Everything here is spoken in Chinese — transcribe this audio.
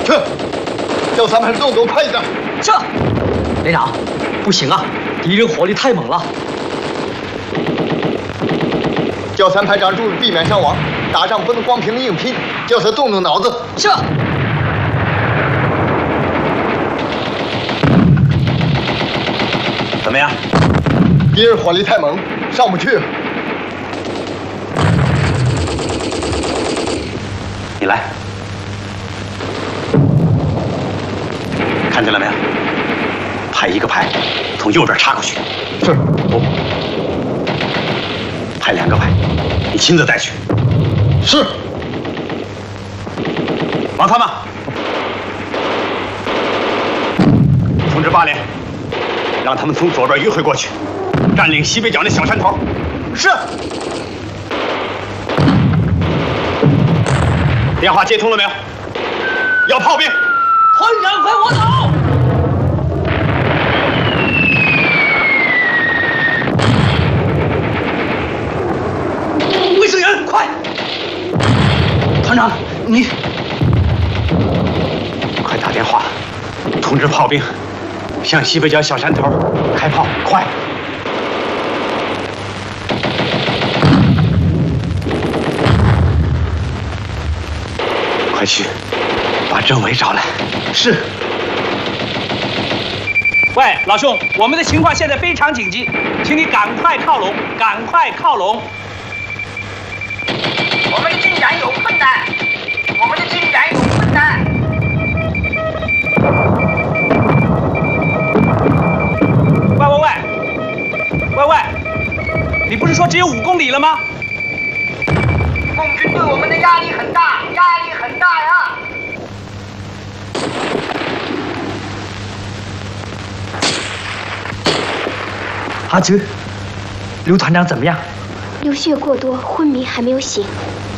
去，叫咱们动作快一点。 是，连长，不行啊，敌人火力太猛了。 叫3排长注意避免伤亡，打仗不能光凭硬拼，叫他动动脑子。 是。 怎么样？ 敌人火力太猛，上不去。 你来，看见了没有？派一个排从右边插过去。 是。 不，派2个排，你亲自带去。 是。 王参谋，通知8连，让他们从左边迂回过去，占领西北角那小山头。 是。 电话接通了没有？要炮兵！ 团长，快我走！卫生员，快！团长，你快打电话，通知炮兵向西北角小山头开炮，快！快去，把政委找来。 是。 喂，老兄，我们的情况现在非常紧急，请你赶快靠拢，赶快靠拢。 我们的进展有困难，我们的进展有困难。 喂，你不是说只有5公里了吗？ 共军对我们的压力很大，压力很大呀！ 阿芝，刘团长怎么样？ 流血过多，昏迷，还没有醒。